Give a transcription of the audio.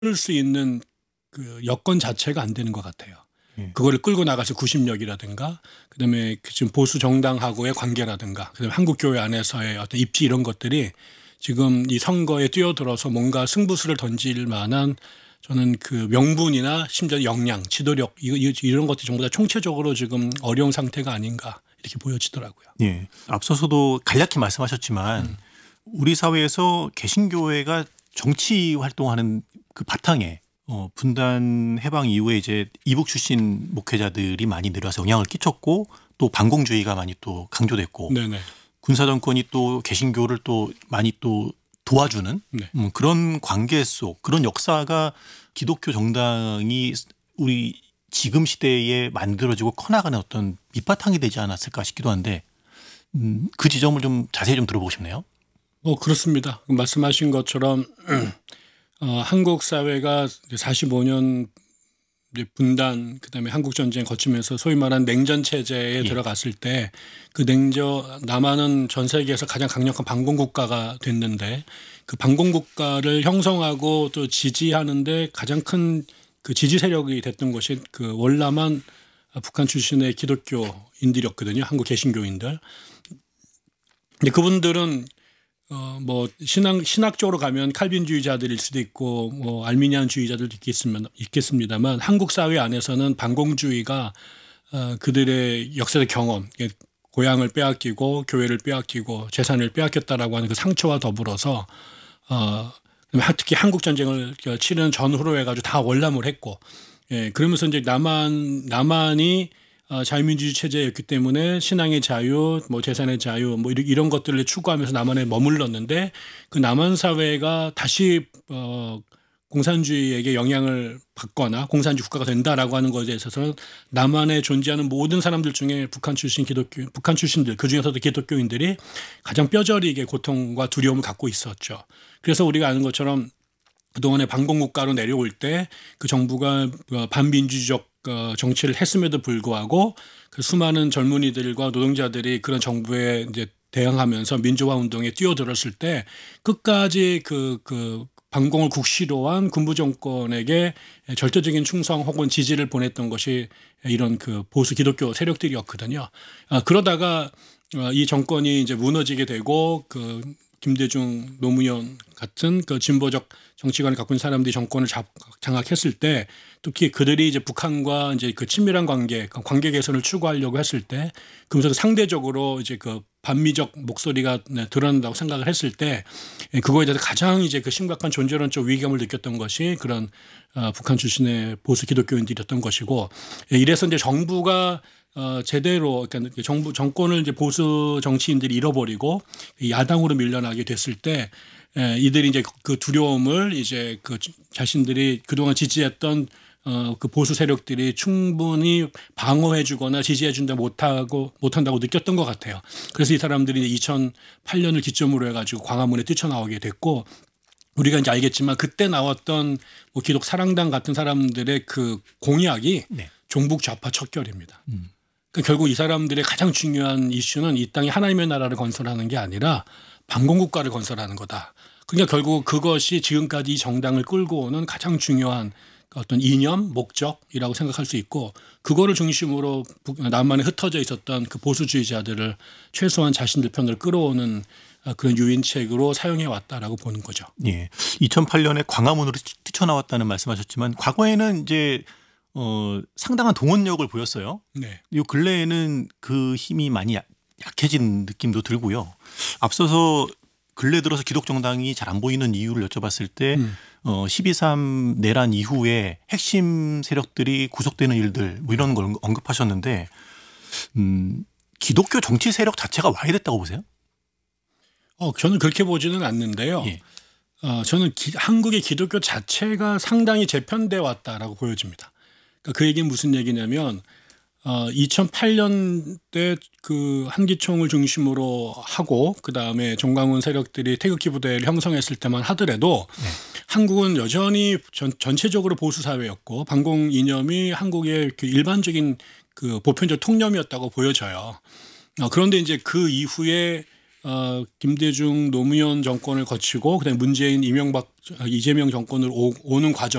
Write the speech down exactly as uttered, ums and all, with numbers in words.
끌 수 있는 그 여건 자체가 안 되는 것 같아요. 예. 그거를 끌고 나가서 구심력이라든가 그다음에 그 지금 보수 정당하고의 관계라든가 그다음에 한국 교회 안에서의 어떤 입지 이런 것들이 지금 이 선거에 뛰어들어서 뭔가 승부수를 던질 만한 저는 그 명분이나 심지어 역량, 지도력 이거 이런 것들이 전부 다 총체적으로 지금 어려운 상태가 아닌가 이렇게 보여지더라고요. 예. 앞서서도 간략히 말씀하셨지만 음. 우리 사회에서 개신교회가 정치 활동하는 그 바탕에 어, 분단 해방 이후에 이제 이북 출신 목회자들이 많이 늘어서 영향을 끼쳤고 또 반공주의가 많이 또 강조됐고 네네. 군사 정권이 또 개신교를 또 많이 또 도와주는 네. 음, 그런 관계 속 그런 역사가 기독교 정당이 우리 지금 시대에 만들어지고 커나가는 어떤 밑바탕이 되지 않았을까 싶기도 한데 음, 그 지점을 좀 자세히 좀 들어보고 싶네요. 어 그렇습니다. 말씀하신 것처럼 어, 한국 사회가 사십오 년 분단 그다음에 한국 전쟁 거치면서 소위 말하는 냉전 체제에 예. 들어갔을 때 그 냉전 남한은 전 세계에서 가장 강력한 반공 국가가 됐는데 그 반공 국가를 형성하고 또 지지하는데 가장 큰 그 지지 세력이 됐던 것이 그 월남한 북한 출신의 기독교인들이었거든요. 한국 개신교인들. 근데 그분들은 어, 뭐, 신앙, 신학적으로 가면 칼빈주의자들일 수도 있고, 뭐, 알미니안주의자들도 있겠습니다, 있겠습니다만, 한국 사회 안에서는 반공주의가, 어, 그들의 역사적 경험, 고향을 빼앗기고, 교회를 빼앗기고, 재산을 빼앗겼다라고 하는 그 상처와 더불어서, 어, 특히 한국전쟁을 치르는 전후로 해가지고 다 월남을 했고, 예, 그러면서 이제 남한, 남한이 어, 자유민주주의 체제였기 때문에 신앙의 자유, 뭐 재산의 자유, 뭐 이런 것들을 추구하면서 남한에 머물렀는데 그 남한 사회가 다시 어, 공산주의에게 영향을 받거나 공산주의 국가가 된다라고 하는 것에 있어서는 남한에 존재하는 모든 사람들 중에 북한 출신 기독교, 북한 출신들 그 중에서도 기독교인들이 가장 뼈저리게 고통과 두려움을 갖고 있었죠. 그래서 우리가 아는 것처럼 그동안에 반공국가로 내려올 때 그 정부가 반민주적 정치를 했음에도 불구하고 그 수많은 젊은이들과 노동자들이 그런 정부에 이제 대항하면서 민주화 운동에 뛰어들었을 때 끝까지 그, 그 반공을 국시로한 군부 정권에게 절대적인 충성 혹은 지지를 보냈던 것이 이런 그 보수 기독교 세력들이었거든요. 그러다가 이 정권이 이제 무너지게 되고 그 김대중, 노무현 같은 그 진보적 정치관을 갖고 있는 사람들이 정권을 장악했을 때 특히 그들이 이제 북한과 이제 그 친밀한 관계, 관계 개선을 추구하려고 했을 때 그러면서 상대적으로 이제 그 반미적 목소리가 드러난다고 생각을 했을 때 그거에 대해서 가장 이제 그 심각한 존재론적 위기감을 느꼈던 것이 그런 북한 출신의 보수 기독교인들이었던 것이고 이래서 이제 정부가 어, 제대로, 그러니까 정부, 정권을 이제 보수 정치인들이 잃어버리고 야당으로 밀려나게 됐을 때, 에, 이들이 이제 그 두려움을 이제 그 자신들이 그동안 지지했던 어, 그 보수 세력들이 충분히 방어해 주거나 지지해 준다 못하고, 못한다고 느꼈던 것 같아요. 그래서 이 사람들이 이천팔 년을 기점으로 해가지고 광화문에 뛰쳐나오게 됐고, 우리가 이제 알겠지만 그때 나왔던 뭐 기독 사랑당 같은 사람들의 그 공약이 네. 종북 좌파 척결입니다. 음. 그러니까 결국 이 사람들의 가장 중요한 이슈는 이 땅에 하나님의 나라를 건설하는 게 아니라 반공국가를 건설하는 거다. 그러니까 결국 그것이 지금까지 이 정당을 끌고 오는 가장 중요한 어떤 이념, 목적이라고 생각할 수 있고 그거를 중심으로 남한에 흩어져 있었던 그 보수주의자들을 최소한 자신들 편을 끌어오는 그런 유인책으로 사용해 왔다라고 보는 거죠. 예. 이천팔 년에 광화문으로 뛰쳐나왔다는 말씀하셨지만 과거에는 이제 어, 상당한 동원력을 보였어요. 네. 요 근래에는 그 힘이 많이 약, 약해진 느낌도 들고요. 앞서서 근래 들어서 기독정당이 잘 안 보이는 이유를 여쭤봤을 때 음. 어, 십이 삼 내란 이후에 핵심 세력들이 구속되는 일들 뭐 이런 걸 언급하셨는데 음, 기독교 정치 세력 자체가 와해됐다고 보세요? 어, 저는 그렇게 보지는 않는데요. 예. 어, 저는 기, 한국의 기독교 자체가 상당히 재편돼 왔다라고 보여집니다. 그러니까 그 얘기는 무슨 얘기냐면 어, 이천팔 년대 그 한기총을 중심으로 하고 그 다음에 정광훈 세력들이 태극기 부대를 형성했을 때만 하더라도 네. 한국은 여전히 전, 전체적으로 보수 사회였고 반공 이념이 한국의 그 일반적인 그 보편적 통념이었다고 보여져요. 어, 그런데 이제 그 이후에 어, 김대중 노무현 정권을 거치고 그다음에 문재인 이명박 이재명 정권을 오, 오는 과정